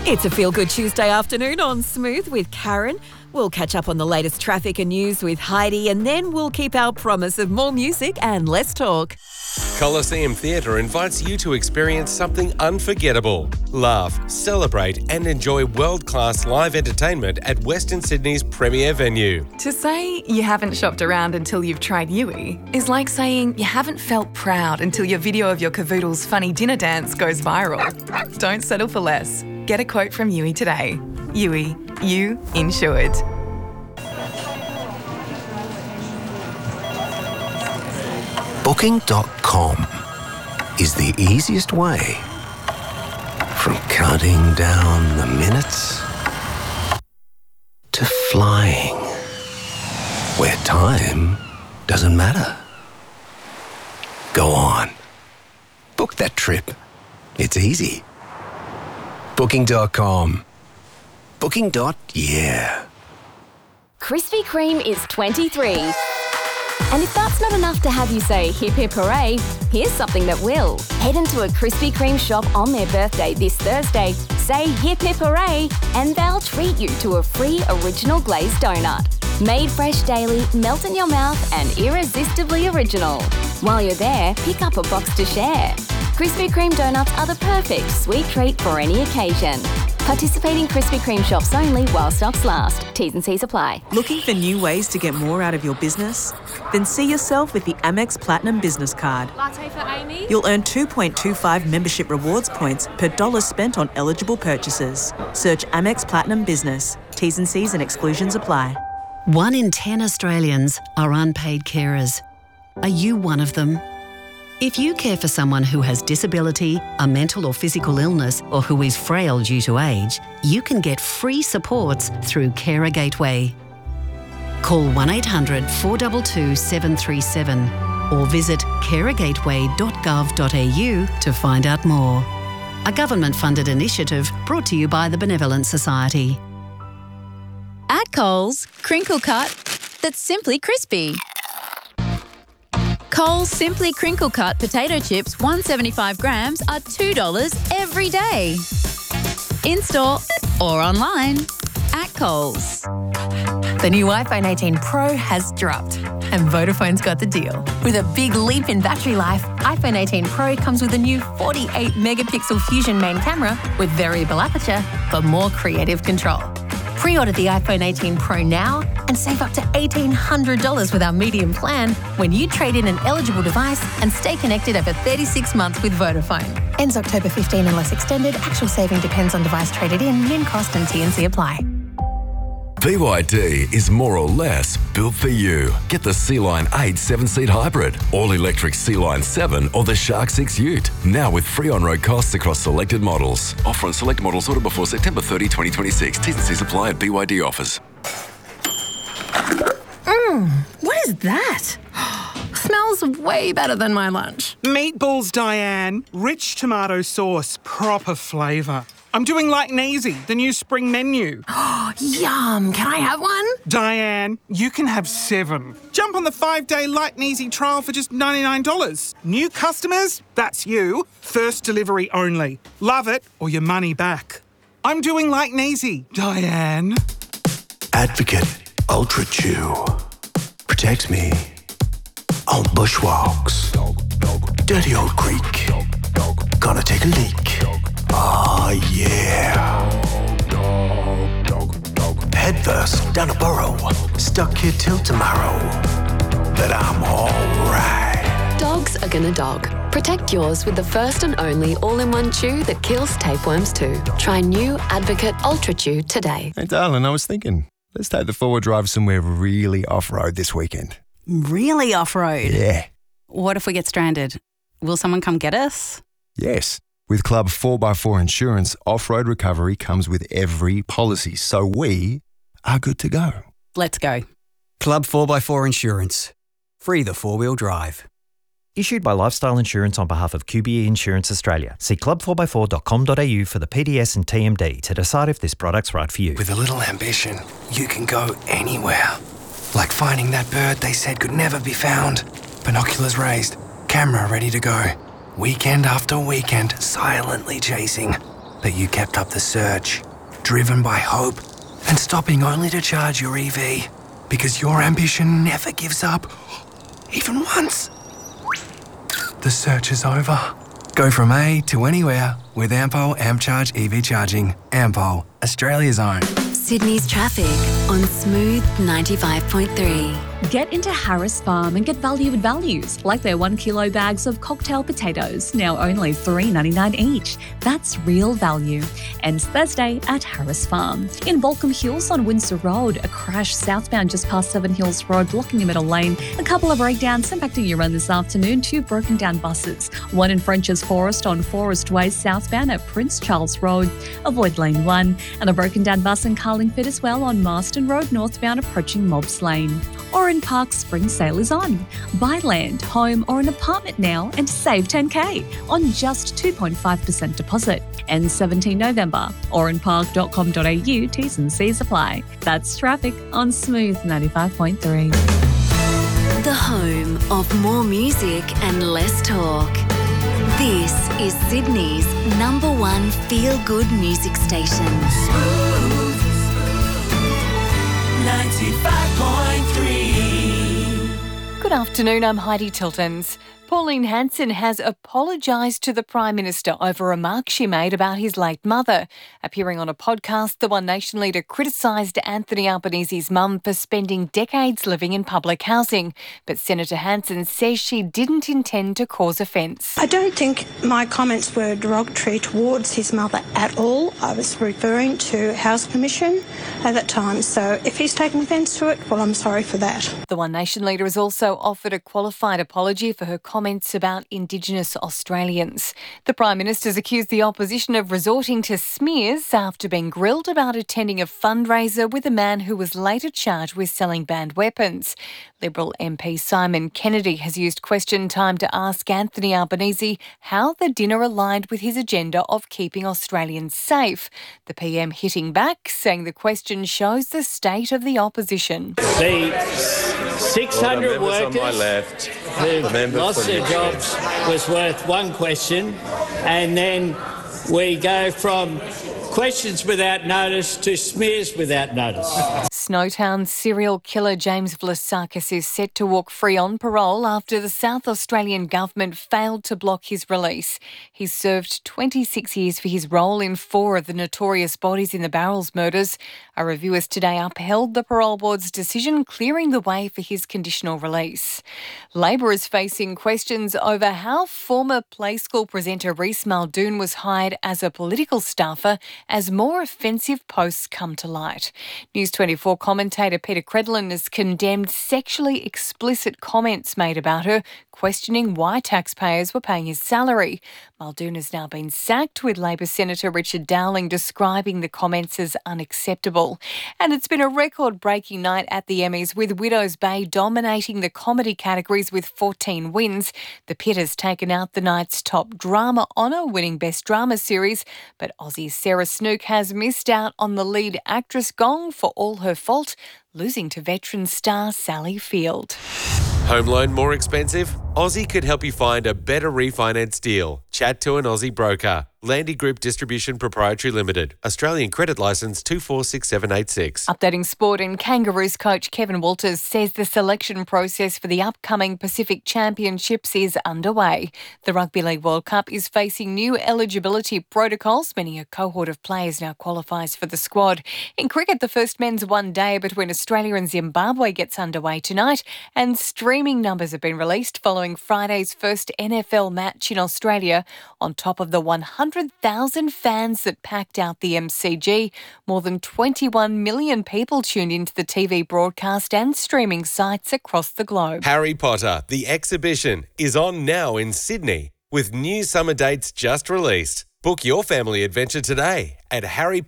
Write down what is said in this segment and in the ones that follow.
It's a feel-good Tuesday afternoon on Smooth with Karen. We'll catch up on the latest traffic and news with Heidi, and then we'll keep our promise of more music and less talk. Coliseum Theatre invites you to experience something unforgettable. Laugh, celebrate and enjoy world-class live entertainment at Western Sydney's premier venue. To say you haven't shopped around until you've tried Yui is like saying you haven't felt proud until your video of your cavoodle's funny dinner dance goes viral. Don't settle for less. Get a quote from Yui today. Yui, you insured. Booking.com is the easiest way from counting down the minutes to flying, where time doesn't matter. Go on. Book that trip. It's easy. Booking.com. Booking.yeah. Krispy Kreme is 23. And if that's not enough to have you say hip hip hooray, here's something that will. Head into a Krispy Kreme shop on their birthday this Thursday, say hip hip hooray, and they'll treat you to a free original glazed donut. Made fresh daily, melt in your mouth and irresistibly original. While you're there, pick up a box to share. Krispy Kreme donuts are the perfect sweet treat for any occasion. Participating Krispy Kreme shops only while stocks last. T's and C's apply. Looking for new ways to get more out of your business? Then see yourself with the Amex Platinum Business Card. Latte for Amy. You'll earn 2.25 membership rewards points per dollar spent on eligible purchases. Search Amex Platinum Business. T's and C's and exclusions apply. 1 in 10 Australians are unpaid carers. Are you one of them? If you care for someone who has disability, a mental or physical illness, or who is frail due to age, you can get free supports through Carer Gateway. Call 1-800-422-737 or visit carergateway.gov.au to find out more. A government-funded initiative brought to you by the Benevolent Society. At Coles, crinkle cut that's simply crispy. Coles Simply Crinkle Cut potato chips, 175 grams, are $2 every day. In-store or online at Coles. The new iPhone 18 Pro has dropped, and Vodafone's got the deal. With a big leap in battery life, iPhone 18 Pro comes with a new 48-megapixel Fusion main camera with variable aperture for more creative control. Pre-order the iPhone 18 Pro now and save up to $1,800 with our medium plan when you trade in an eligible device and stay connected over 36 months with Vodafone. Ends October 15 unless extended. Actual saving depends on device traded in. Min cost and T&C apply. BYD is more or less built for you. Get the Sea-Line 8 7-seat hybrid, all-electric Sea-Line 7 or the Shark 6 Ute. Now with free on-road costs across selected models. Offer on select models ordered before September 30, 2026. T's and C's apply at BYD offers. What is that? Smells way better than my lunch. Meatballs, Diane. Rich tomato sauce, proper flavour. I'm doing like and easy, the new spring menu. Yum! Can I have one? Diane, you can have 7. Jump on the 5-day light and easy trial for just $99. New customers? That's you. First delivery only. Love it or your money back. I'm doing light and easy, Diane. Advocate Ultra Chew protects me on bushwalks. Dirty old creek. Gonna take a leak. Ah, yeah. Headfirst down a burrow. Stuck here till tomorrow. But I'm alright. Dogs are gonna dog. Protect yours with the first and only all-in-one chew that kills tapeworms too. Try new Advocate Ultra Chew today. Hey, darling, I was thinking, let's take the four-wheel drive somewhere really off-road this weekend. Really off-road? Yeah. What if we get stranded? Will someone come get us? Yes. With Club 4x4 Insurance, off-road recovery comes with every policy, so we are good to go. Let's go. Club 4x4 Insurance. Free the four-wheel drive. Issued by Lifestyle Insurance on behalf of QBE Insurance Australia. See club4x4.com.au for the PDS and TMD to decide if this product's right for you. With a little ambition, you can go anywhere. Like finding that bird they said could never be found. Binoculars raised, camera ready to go. Weekend after weekend, silently chasing, But you kept up the search, driven by hope and stopping only to charge your EV because your ambition never gives up, even once. The search is over. Go from A to anywhere with Ampol AmpCharge EV charging. Ampol, Australia's own. Sydney's traffic on Smooth 95.3. Get into Harris Farm and get value with values, like their 1 kilo bags of cocktail potatoes, now only $3.99 each. That's real value. Ends Thursday at Harris Farm. In Balcombe Hills on Windsor Road, a crash southbound just past Seven Hills Road, blocking the middle lane. A couple of breakdowns impacting your run this afternoon, 2 broken down buses. One in French's Forest on Forest Way southbound at Prince Charles Road. Avoid lane 1. And a broken down bus in Carlingford as well on Marston Road northbound approaching Mobbs Lane. Oran Park spring sale is on. Buy land, home or an apartment now and save $10,000 on just 2.5% deposit. Ends 17 November. oranpark.com.au, T's and C's apply. That's traffic on Smooth 95.3. The home of more music and less talk. This is Sydney's #1 feel-good music station. 95.3. Good afternoon, I'm Heidi Tiltons. Pauline Hanson has apologised to the Prime Minister over remarks she made about his late mother. Appearing on a podcast, the One Nation leader criticised Anthony Albanese's mum for spending decades living in public housing. But Senator Hanson says she didn't intend to cause offence. I don't think my comments were derogatory towards his mother at all. I was referring to House Permission at that time. So if he's taken offence to it, well, I'm sorry for that. The One Nation leader has also offered a qualified apology for her comments about Indigenous Australians. The Prime Minister's accused the opposition of resorting to smears after being grilled about attending a fundraiser with a man who was later charged with selling banned weapons. Liberal MP Simon Kennedy has used question time to ask Anthony Albanese how the dinner aligned with his agenda of keeping Australians safe. The PM hitting back, saying the question shows the state of the opposition. The 600 workers who lost their jobs was worth one question, and then we go from questions without notice to smears without notice. Snowtown serial killer James Vlasakis is set to walk free on parole after the South Australian government failed to block his release. He's served 26 years for his role in 4 of the notorious bodies in the Barrels murders. A review has today upheld the parole board's decision, clearing the way for his conditional release. Labor is facing questions over how former Play School presenter Reece Muldoon was hired as a political staffer as more offensive posts come to light. News 24 commentator Peter Credlin has condemned sexually explicit comments made about her, questioning why taxpayers were paying his salary. Muldoon has now been sacked, with Labor Senator Richard Dowling describing the comments as unacceptable. And it's been a record-breaking night at the Emmys, with Widows Bay dominating the comedy categories with 14 wins. The Pit has taken out the night's top drama honour, winning Best Drama Series, but Aussie's Sarah Snook has missed out on the lead actress gong for All Her Fault, losing to veteran star Sally Field. Home loan more expensive? Aussie could help you find a better refinance deal. Chat to an Aussie broker. Landy Group Distribution Proprietary Limited. Australian credit licence 246786. Updating sport, and Kangaroos coach Kevin Walters says the selection process for the upcoming Pacific Championships is underway. The Rugby League World Cup is facing new eligibility protocols, meaning a cohort of players now qualifies for the squad. In cricket, the first men's one day between Australia and Zimbabwe gets underway tonight, and streaming numbers have been released following Friday's first NFL match in Australia. On top of the 100,000 fans that packed out the MCG, more than 21 million people tuned into the TV broadcast and streaming sites across the globe. Harry Potter, the exhibition, is on now in Sydney, with new summer dates just released. Book your family adventure today at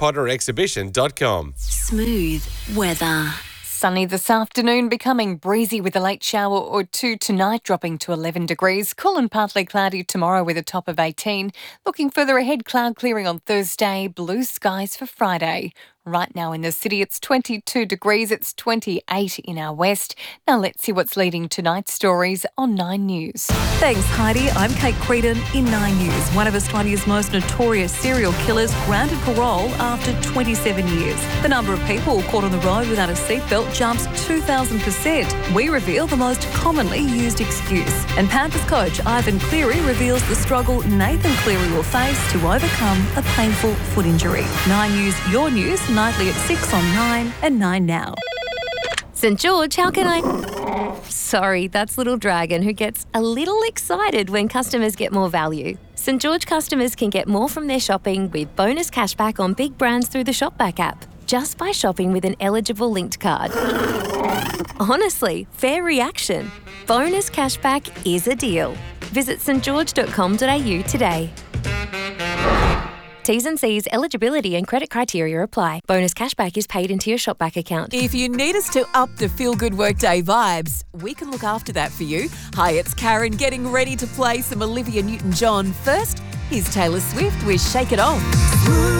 harrypotterexhibition.com. Smooth weather. Sunny this afternoon, becoming breezy with a late shower or 2 tonight, dropping to 11 degrees. Cool and partly cloudy tomorrow with a top of 18. Looking further ahead, cloud clearing on Thursday, blue skies for Friday. Right now in the city, it's 22 degrees. It's 28 in our west. Now let's see what's leading tonight's stories on 9 News. Thanks, Heidi. I'm Kate Creedon in 9 News. One of Australia's most notorious serial killers granted parole after 27 years. The number of people caught on the road without a seatbelt jumps 2,000%. We reveal the most commonly used excuse. And Panthers coach Ivan Cleary reveals the struggle Nathan Cleary will face to overcome a painful foot injury. 9 News, your news, nightly at 6 on 9 and 9 now. St George, how can I... Sorry, that's Little Dragon, who gets a little excited when customers get more value. St George customers can get more from their shopping with bonus cashback on big brands through the Shopback app, just by shopping with an eligible linked card. Honestly, fair reaction. Bonus cashback is a deal. Visit stgeorge.com.au today. T's and C's, eligibility and credit criteria apply. Bonus cashback is paid into your Shopback account. If you need us to up the feel-good workday vibes, we can look after that for you. Hi, it's Karen getting ready to play some Olivia Newton-John. First, here's Taylor Swift with Shake It Off.